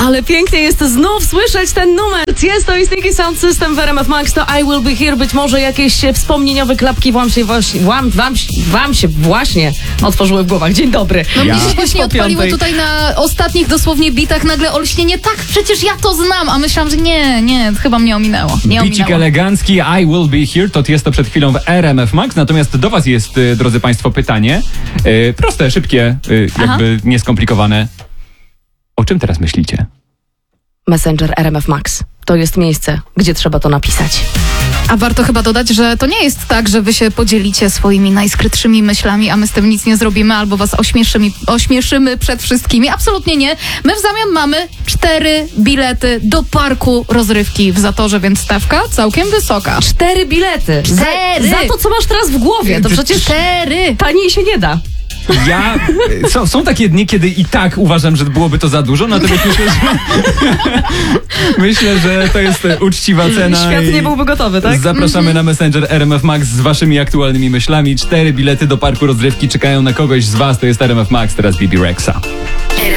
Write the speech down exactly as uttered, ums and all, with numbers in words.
Ale pięknie jest znów słyszeć ten numer. Jest to i Stinky Sound System w R M F Max, to I Will Be Here. Być może jakieś wspomnieniowe klapki wam się właśnie, wam, wam, wam się właśnie otworzyły w głowach. Dzień dobry. No Ja. mi się właśnie Po odpaliło piątej. tutaj na ostatnich dosłownie bitach nagle olśnienie. Tak, przecież ja to znam, a myślałam, że nie, nie, chyba mnie ominęło. Nie Bicik ominęło. elegancki, I Will Be Here, to jest to przed chwilą w R M F Max, natomiast do was jest, y, drodzy państwo, pytanie. Y, proste, szybkie, y, jakby nieskomplikowane. O czym teraz myślicie? Messenger R M F Max. To jest miejsce, gdzie trzeba to napisać. A warto chyba dodać, że to nie jest tak, że wy się podzielicie swoimi najskrytszymi myślami, a my z tym nic nie zrobimy, albo was ośmieszymy, ośmieszymy przed wszystkimi. Absolutnie nie. My w zamian mamy cztery bilety do parku rozrywki w Zatorze, więc stawka całkiem wysoka. Cztery bilety. Cztery. Za, za to, co masz teraz w głowie. To przecież Cztery! taniej się nie da. Ja, y, są, są takie dni, kiedy i tak uważam, że byłoby to za dużo, natomiast myślę, że myślę, że to jest y, uczciwa cena. Świat i nie byłby gotowy, tak? Zapraszamy na Messenger R M F Max z waszymi aktualnymi myślami. Cztery bilety do parku rozrywki czekają na kogoś z was. To jest R M F Max, teraz Bibi Rexa.